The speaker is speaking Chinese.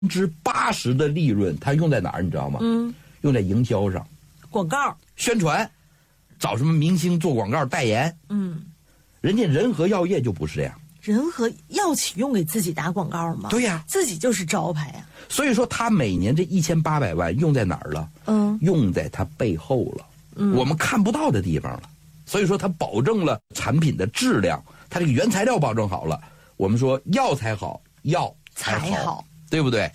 80%的利润，它用在哪儿？你知道吗？用在营销上， 广告、 宣传，找什么明星做广告代言。人家仁和药业就不是这样。 仁和药企用给自己打广告吗？ 对呀， 自己就是招牌呀。 所以说，他每年这1800万用在哪儿了？用在他背后了。我们看不到的地方了。所以说，他保证了产品的质量，他这个原材料保证好了。我们说药材好，药才好，对不对？